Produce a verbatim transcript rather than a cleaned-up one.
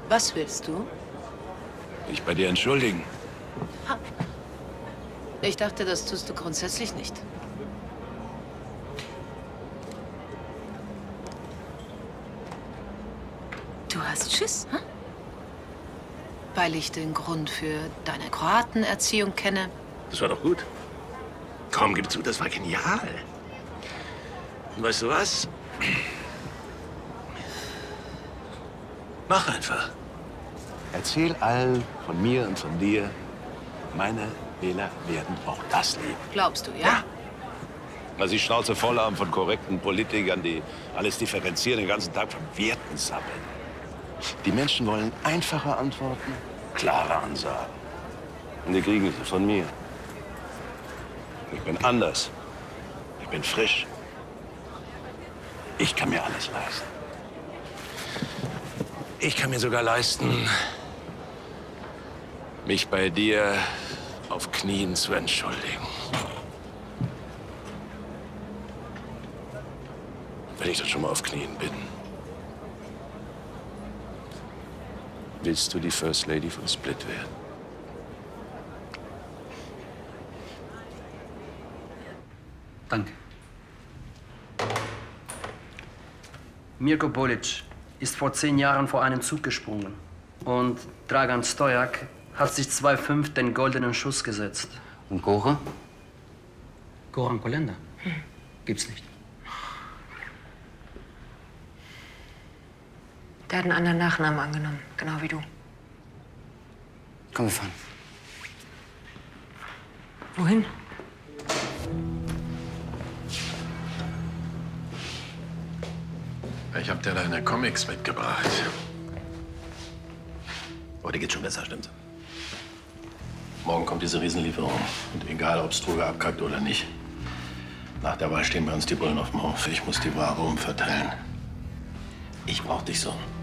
Was willst du? Mich bei dir entschuldigen. Ha. Ich dachte, das tust du grundsätzlich nicht. Du hast Schiss, hm? Weil ich den Grund für deine Kroatenerziehung kenne. Das war doch gut. Komm, gib zu, das war genial. Und weißt du was? Mach einfach. Erzähl allen von mir und von dir. Meine Wähler werden auch das lieben. Glaubst du, ja? Ja. Weil sie Schnauze voll haben von korrekten Politikern, die alles differenzieren, den ganzen Tag von Werten sammeln. Die Menschen wollen einfache Antworten, klare Ansagen. Und die kriegen sie von mir. Ich bin anders. Ich bin frisch. Ich kann mir alles leisten. Ich kann mir sogar leisten, mich bei dir auf Knien zu entschuldigen. Wenn ich dann schon mal auf Knien bin. Willst du die First Lady von Split werden? Danke. Mirko Polic ist vor zehn Jahren vor einen Zug gesprungen. Und Dragan Stojak hat sich zwei Komma fünf den goldenen Schuss gesetzt. Und Goran? Goran Kolenda? Hm. Gibt's nicht. Der hat einen anderen Nachnamen angenommen, genau wie du. Komm, wir fahren. Wohin? Ich hab dir deine Comics mitgebracht. Heute geht's schon besser, stimmt's? Morgen kommt diese Riesenlieferung. Und egal, ob Struge abkackt oder nicht, nach der Wahl stehen bei uns die Bullen auf dem Hof. Ich muss die Ware umverteilen. Ich brauch dich so.